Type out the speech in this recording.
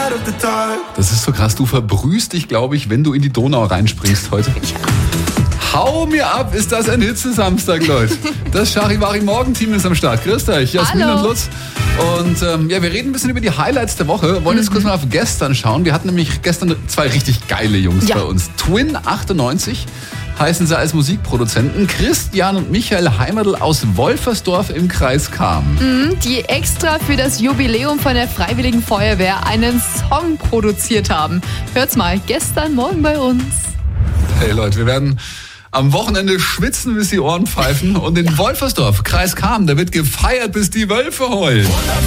Das ist so krass, du verbrühst dich, glaube ich, wenn du in die Donau reinspringst heute. Hau mir ab, ist das ein Hitze-Samstag, Leute. Das Charivari-Morgen-Team ist am Start. Grüßt euch, Jasmin und Lutz. Und wir reden ein bisschen über die Highlights der Woche. Wollen jetzt kurz mal auf gestern schauen. Wir hatten nämlich gestern zwei richtig geile Jungs bei uns. Twin 98 heißen sie als Musikproduzenten. Christian und Michael Heimerl aus Wolfersdorf im Kreis Cham. Die extra für das Jubiläum von der Freiwilligen Feuerwehr einen Song produziert haben. Hört's mal, gestern Morgen bei uns. Hey Leute, wir werden am Wochenende schwitzen, bis die Ohren pfeifen. Und in Wolfersdorf, Kreis Cham, da wird gefeiert, bis die Wölfe heulen.